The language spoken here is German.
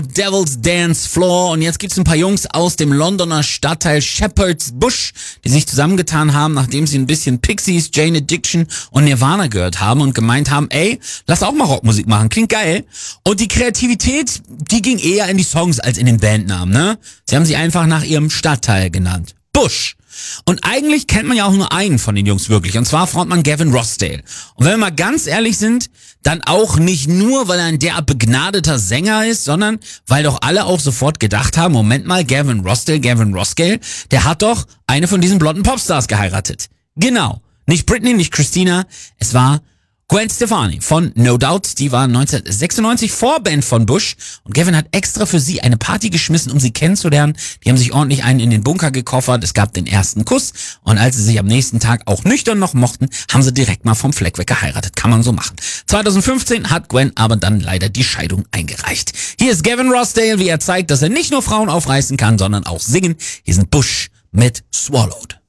Devil's Dance Floor und jetzt gibt's ein paar Jungs aus dem Londoner Stadtteil Shepherd's Bush, die sich zusammengetan haben, nachdem sie ein bisschen Pixies, Jane Addiction und Nirvana gehört haben und gemeint haben, ey, lass auch mal Rockmusik machen, klingt geil. Und die Kreativität, die ging eher in die Songs als in den Bandnamen, ne? Sie haben sie einfach nach ihrem Stadtteil genannt. Bush. Und eigentlich kennt man ja auch nur einen von den Jungs wirklich, und zwar Frontmann Gavin Rossdale. Und wenn wir mal ganz ehrlich sind, dann auch nicht nur, weil er ein derart begnadeter Sänger ist, sondern weil doch alle auch sofort gedacht haben, Moment mal, Gavin Rossdale, der hat doch eine von diesen blonden Popstars geheiratet. Genau. Nicht Britney, nicht Christina, es war Gwen Stefani von No Doubt, die war 1996 Vorband von Bush und Gavin hat extra für sie eine Party geschmissen, um sie kennenzulernen. Die haben sich ordentlich einen in den Bunker gekoffert, es gab den ersten Kuss und als sie sich am nächsten Tag auch nüchtern noch mochten, haben sie direkt mal vom Fleck weg geheiratet. Kann man so machen. 2015 hat Gwen aber dann leider die Scheidung eingereicht. Hier ist Gavin Rossdale, wie er zeigt, dass er nicht nur Frauen aufreißen kann, sondern auch singen. Hier sind Bush mit Swallowed.